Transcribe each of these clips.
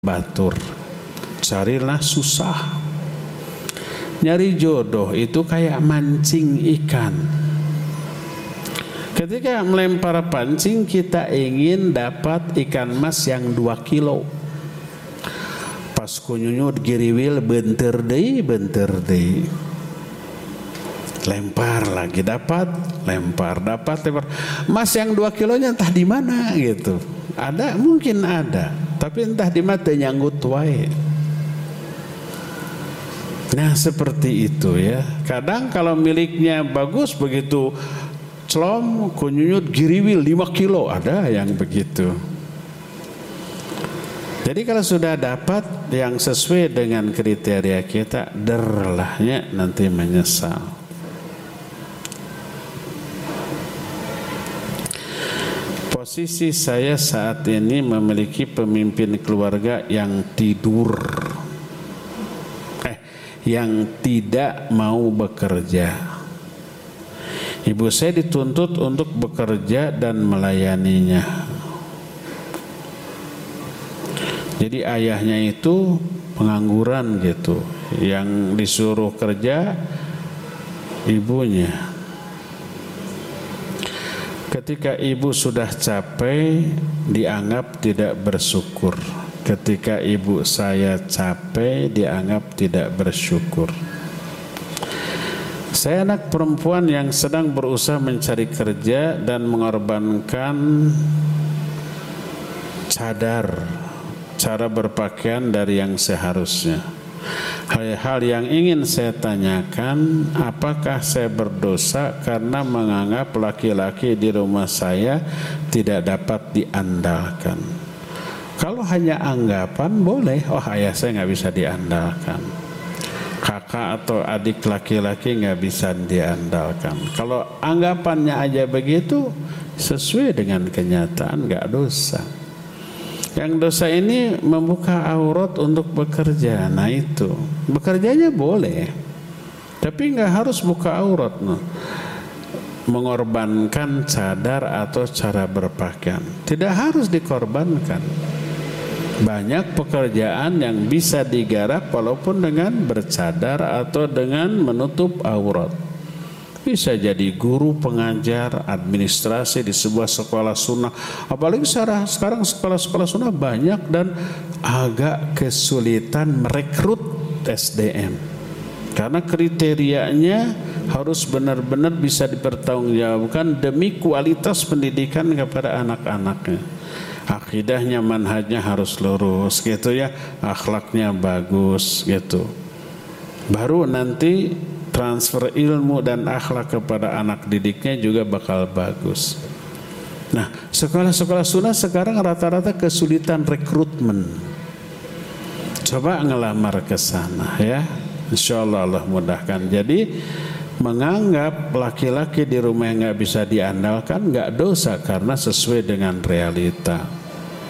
batur. Carilah susah. Nyari jodoh itu kayak mancing ikan. Ketika melempar pancing, kita ingin dapat ikan mas yang 2 kilo. Pas kunyunyut giriwil benter deui. Lempar lagi dapat. Mas yang 2 kilonya entah di mana gitu. Ada, mungkin ada, tapi entah di mana teu nyanggut wae. Nah seperti itu ya. Kadang kalau miliknya bagus, begitu celom kunyunyut giriwil 5 kilo, ada yang begitu. Jadi kalau sudah dapat yang sesuai dengan kriteria kita, derlahnya nanti menyesal. Posisi saya saat ini memiliki pemimpin keluarga yang yang tidak mau bekerja. Ibu saya dituntut untuk bekerja dan melayaninya. Jadi ayahnya itu pengangguran gitu, yang disuruh kerja ibunya. Ketika ibu sudah capek, dianggap tidak bersyukur. Ketika ibu saya capek, dianggap tidak bersyukur. Saya anak perempuan yang sedang berusaha mencari kerja dan mengorbankan cadar, cara berpakaian dari yang seharusnya. Hal-hal yang ingin saya tanyakan, apakah saya berdosa karena menganggap laki-laki di rumah saya tidak dapat diandalkan? Kalau hanya anggapan boleh, oh ayah saya nggak bisa diandalkan, kakak atau adik laki-laki nggak bisa diandalkan. Kalau anggapannya aja begitu, sesuai dengan kenyataan, nggak dosa. Yang dosa ini membuka aurat untuk bekerja. Nah itu, bekerjanya boleh, tapi nggak harus buka aurat. Mengorbankan cadar atau cara berpakaian tidak harus dikorbankan. Banyak pekerjaan yang bisa digarap walaupun dengan bercadar atau dengan menutup aurat. Bisa jadi guru, pengajar, administrasi di sebuah sekolah sunnah. Apalagi sekarang sekolah-sekolah sunnah banyak dan agak kesulitan merekrut SDM. Karena kriterianya harus benar-benar bisa dipertanggungjawabkan demi kualitas pendidikan kepada anak-anaknya. Akidahnya, manhajnya harus lurus gitu ya, akhlaknya bagus gitu. Baru nanti transfer ilmu dan akhlak kepada anak didiknya juga bakal bagus. Nah, sekolah-sekolah sunnah sekarang rata-rata kesulitan rekrutmen. Coba ngelamar ke sana ya. Insyaallah Allah mudahkan. Jadi menganggap laki-laki di rumah yang nggak bisa diandalkan nggak dosa karena sesuai dengan realita.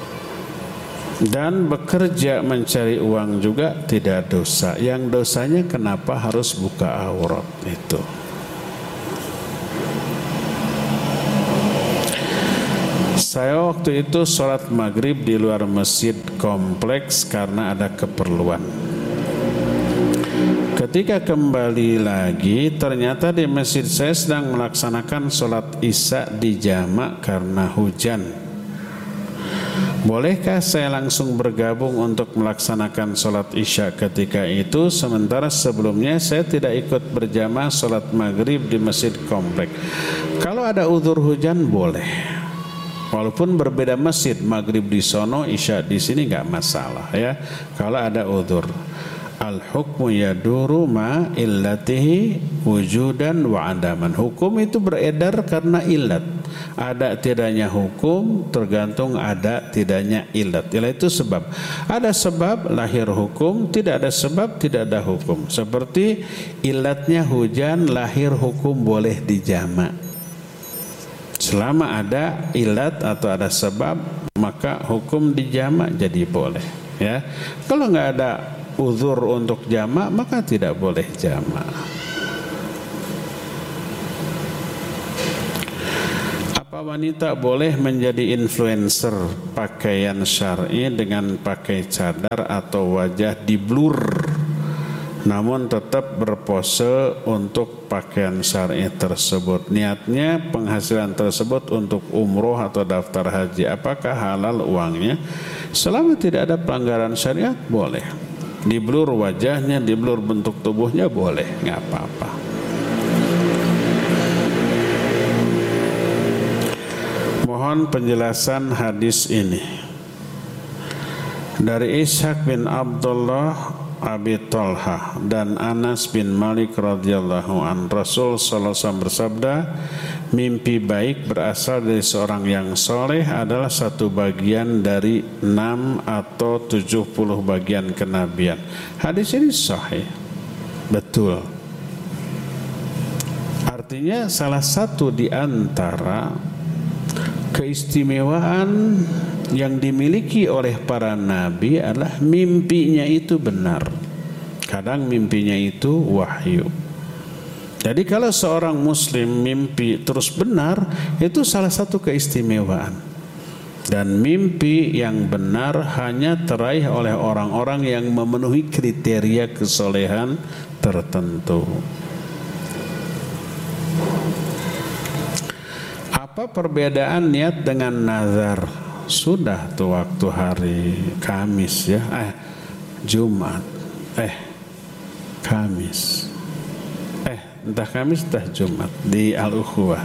Dan bekerja mencari uang juga tidak dosa. Yang dosanya kenapa harus buka aurat itu. Saya waktu itu sholat maghrib di luar masjid kompleks karena ada keperluan. Ketika kembali lagi, ternyata di masjid saya sedang melaksanakan sholat isya di jamak karena hujan. Bolehkah saya langsung bergabung untuk melaksanakan sholat isya ketika itu, sementara sebelumnya saya tidak ikut berjamaah sholat maghrib di masjid komplek? Kalau ada uzur hujan boleh, walaupun berbeda masjid, maghrib di sono, isya di sini nggak masalah ya. Kalau ada uzur, al-hukmu yaduru ma illatihi wujudan wa adaman. Hukum itu beredar karena ilat. Ada tidaknya hukum tergantung ada tidaknya ilat. Ilat itu sebab. Ada sebab lahir hukum, tidak ada sebab tidak ada hukum. Seperti ilatnya hujan, lahir hukum boleh dijamak. Selama ada ilat atau ada sebab, maka hukum dijamak jadi boleh. Ya, kalau nggak ada uzur untuk jamak, maka tidak boleh jamak. Apa Apa wanita boleh menjadi influencer pakaian syar'i dengan pakai cadar atau wajah di blur, namun tetap berpose untuk pakaian syar'i tersebut? Niatnya penghasilan tersebut untuk umroh atau daftar haji. Apakah halal uangnya? Selama tidak ada pelanggaran syariat, boleh. Di blur wajahnya, di blur bentuk tubuhnya, boleh, nggak apa-apa. Mohon penjelasan hadis ini. Dari Ishaq bin Abdullah Abi Talha dan Anas bin Malik radhiyallahu an, Rasul sallallahu alaihi wasallam bersabda, mimpi baik berasal dari seorang yang soleh adalah satu bagian dari 6 atau 70 bagian kenabian. Hadis ini sahih, betul. Artinya salah satu di antara keistimewaan yang dimiliki oleh para nabi adalah mimpinya itu benar. Kadang mimpinya itu wahyu. Jadi kalau seorang muslim mimpi terus benar, itu salah satu keistimewaan. Dan mimpi yang benar hanya teraih oleh orang-orang yang memenuhi kriteria kesolehan tertentu. Apa perbedaan niat dengan nazar? Sudah tuh waktu hari Kamis ya, Jumat, Kamis, entah Kamis entah Jumat di Al-Ukhuwah.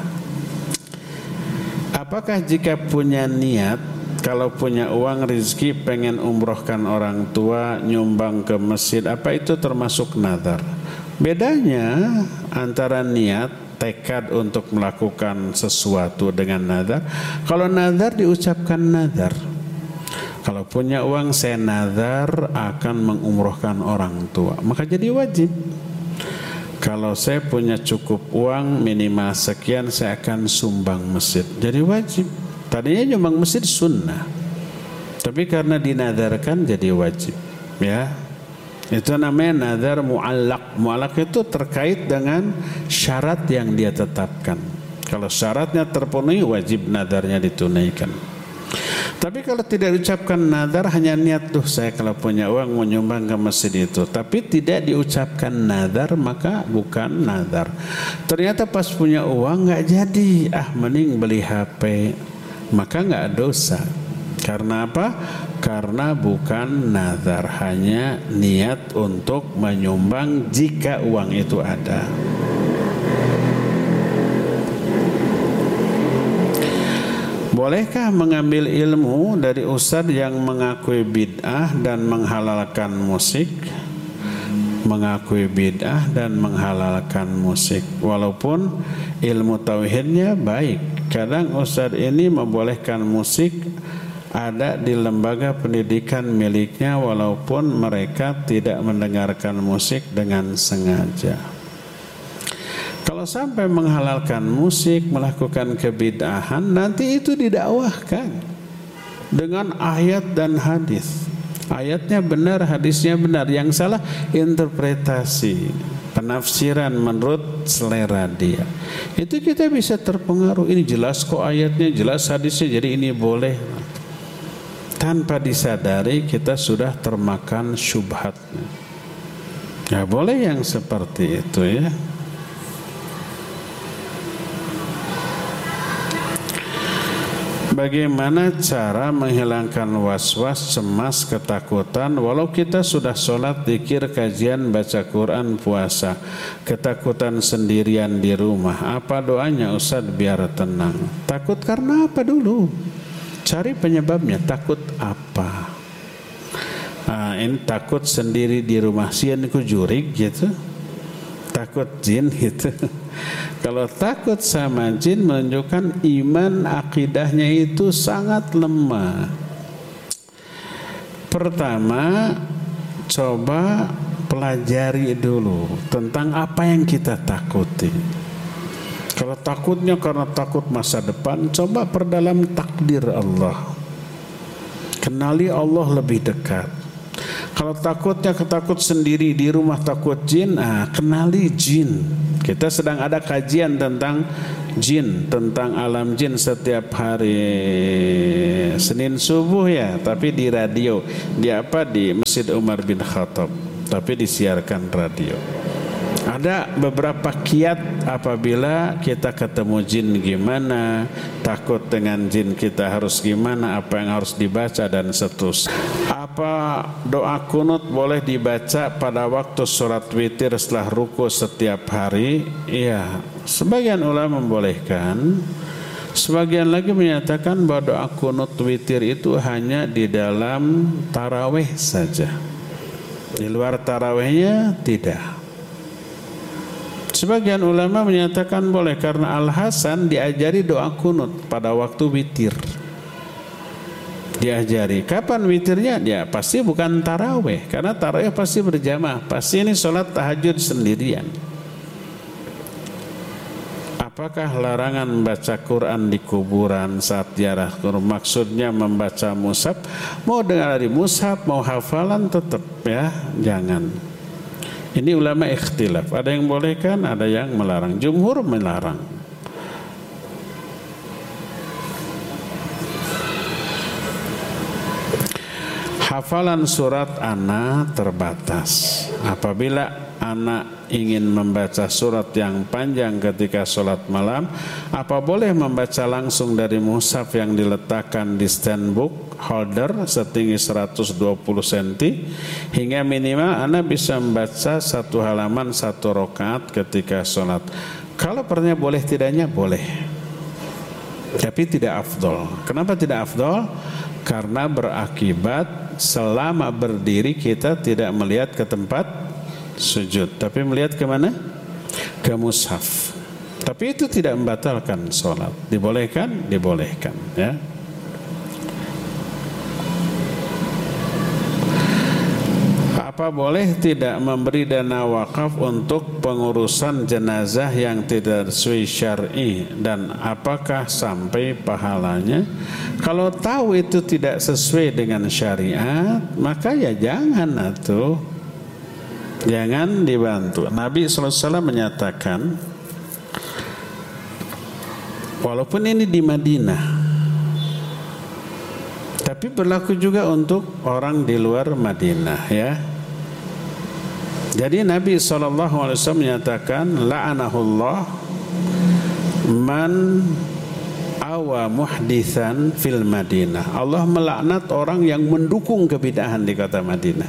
Apakah jika punya niat, kalau punya uang rezeki pengen umrohkan orang tua, nyumbang ke masjid, apa itu termasuk nazar? Bedanya antara niat tekad untuk melakukan sesuatu dengan nazar. Kalau nazar diucapkan nazar. Kalau punya uang saya nazar akan mengumrohkan orang tua, maka jadi wajib. Kalau saya punya cukup uang minimal sekian saya akan sumbang masjid, jadi wajib. Tadinya nyumbang masjid sunnah, tapi karena dinazarkan jadi wajib. Ya, itu namanya nazar mu'allaq. Mu'allaq itu terkait dengan syarat yang dia tetapkan. Kalau syaratnya terpenuhi, wajib nazarnya ditunaikan. Tapi kalau tidak diucapkan nazar, hanya niat tuh saya kalau punya uang mau nyumbang ke masjid itu, tapi tidak diucapkan nazar, maka bukan nazar. Ternyata pas punya uang nggak jadi, mending beli HP, maka nggak dosa. Karena apa? Karena bukan nazar, hanya niat untuk menyumbang jika uang itu ada. Bolehkah mengambil ilmu dari ustadz yang mengakui bid'ah dan menghalalkan musik? Mengakui bid'ah dan menghalalkan musik, walaupun ilmu tauhidnya baik. Kadang ustadz ini membolehkan musik ada di lembaga pendidikan miliknya, walaupun mereka tidak mendengarkan musik dengan sengaja. Kalau sampai menghalalkan musik, melakukan kebid'ahan, nanti itu didakwahkan dengan ayat dan hadis. Ayatnya benar, hadisnya benar. Yang salah interpretasi, penafsiran menurut selera dia. Itu kita bisa terpengaruh. Ini jelas kok ayatnya, jelas hadisnya, jadi ini boleh. Tanpa disadari kita sudah termakan syubhatnya. Ya boleh yang seperti itu ya. Bagaimana cara menghilangkan was-was, cemas, ketakutan walau kita sudah sholat, zikir, kajian, baca Quran, puasa, ketakutan sendirian di rumah? Apa doanya Ustaz biar tenang? Takut karena apa dulu? Cari penyebabnya. Takut apa? Ini takut sendiri di rumah, sian ku jurig gitu, takut jin gitu. Kalau takut sama jin menunjukkan iman akidahnya itu sangat lemah. Pertama, coba pelajari dulu tentang apa yang kita takuti. Kalau takutnya karena takut masa depan, coba perdalam takdir Allah. Kenali Allah lebih dekat. Kalau takutnya ketakut sendiri di rumah, takut jin, kenali jin. Kita sedang ada kajian tentang jin, tentang alam jin setiap hari Senin subuh ya, tapi di radio, di Masjid Umar bin Khattab, tapi disiarkan radio. Ada beberapa kiat apabila kita ketemu jin gimana, takut dengan jin kita harus gimana, apa yang harus dibaca dan seterusnya. Apa doa kunut boleh dibaca pada waktu sholat witir setelah ruku setiap hari? Iya, sebagian ulama membolehkan. Sebagian lagi menyatakan bahwa doa kunut witir itu hanya di dalam tarawih saja. Di luar tarawihnya tidak. Sebagian ulama menyatakan boleh karena Al-Hasan diajari doa kunut pada waktu witir. Diajari. Kapan witirnya? Ya pasti bukan tarawih, karena tarawih pasti berjamaah. Pasti ini sholat tahajud sendirian. Apakah larangan membaca Quran di kuburan saat ziarah kubur? Maksudnya membaca mushaf, mau dengar dari mushaf, mau hafalan tetap ya, jangan. Ini ulama ikhtilaf, ada yang bolehkan, ada yang melarang. Jumhur melarang. Hafalan surat anak terbatas. Apabila anak ingin membaca surat yang panjang ketika sholat malam, apa boleh membaca langsung dari mushaf yang diletakkan di stand book holder setinggi 120 cm hingga minimal anak bisa membaca satu halaman satu rakaat ketika sholat. Kalau pertanyaan boleh tidaknya, boleh, tapi tidak afdol. Kenapa tidak afdol? Karena berakibat selama berdiri kita tidak melihat ke tempat sujud, tapi melihat kemana? Ke mushaf. Tapi itu tidak membatalkan sholat. Dibolehkan? Dibolehkan ya. Apa boleh tidak memberi dana wakaf untuk pengurusan jenazah yang tidak sesuai syar'i, dan apakah sampai pahalanya? Kalau tahu itu tidak sesuai dengan syariat, maka ya jangan atuh. Jangan dibantu. Nabi SAW menyatakan, walaupun ini di Madinah, tapi berlaku juga untuk orang di luar Madinah ya. Jadi Nabi SAW menyatakan, la'anahullah man awa muhdithan fil Madinah. Allah melaknat orang yang mendukung kebidahan di kota Madinah.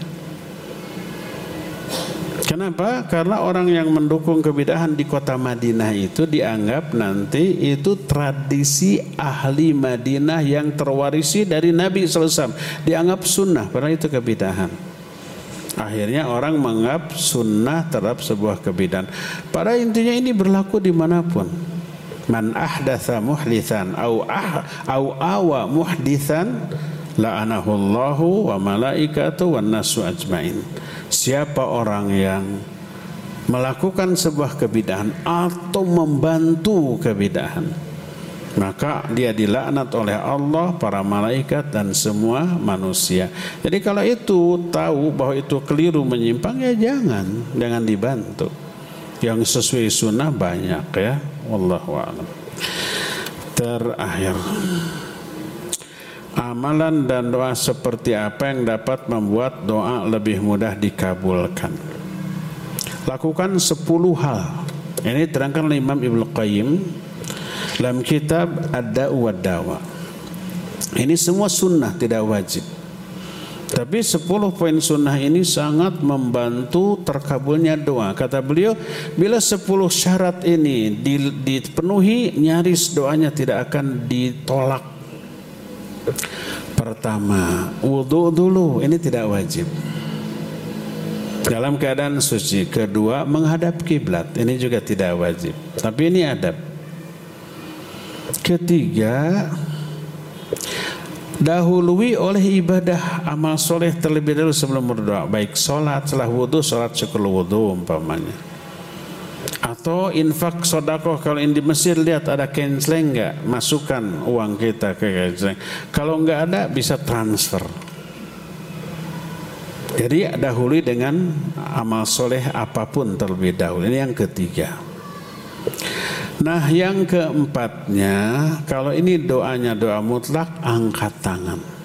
Kenapa? Karena orang yang mendukung kebidahan di kota Madinah itu dianggap nanti itu tradisi ahli Madinah yang terwarisi dari Nabi SAW. Dianggap sunnah, padahal itu kebidahan. Akhirnya orang menganggap sunnah terhadap sebuah kebidahan. Pada intinya ini berlaku dimanapun. Man ahdatha muhdithan au awa muhdithan la'anahullahu wa malaikatu wan nasu ajmain. Siapa orang yang melakukan sebuah kebidahan atau membantu kebidahan, maka dia dilaknat oleh Allah, para malaikat dan semua manusia. Jadi kalau itu tahu bahwa itu keliru menyimpang, ya jangan dibantu. Yang sesuai sunnah banyak ya. Wallahu a'lam. Terakhir, amalan dan doa seperti apa yang dapat membuat doa lebih mudah dikabulkan? Lakukan 10 hal. Ini terangkan oleh Imam Ibnu Qayyim dalam kitab Ad-Da'u wad-Dawa. Ini semua sunnah, tidak wajib. Tapi 10 poin sunnah ini sangat membantu terkabulnya doa. Kata beliau, bila 10 syarat ini dipenuhi, nyaris doanya tidak akan ditolak. Pertama, wudu dulu, ini tidak wajib dalam keadaan suci. Kedua, menghadap kiblat, ini juga tidak wajib, tapi ini adab. Ketiga, dahului oleh ibadah amal soleh terlebih dahulu sebelum berdoa, baik sholat, setelah wudu, sholat syukur wudu umpamanya, atau infak sodakoh. Kalau di Mesir lihat ada kensleng enggak, masukkan uang kita ke kensleng. Kalau enggak ada, bisa transfer. Jadi dahului dengan amal soleh apapun terlebih dahulu. Ini yang ketiga. Nah, yang keempatnya, kalau ini doanya doa mutlak, angkat tangan.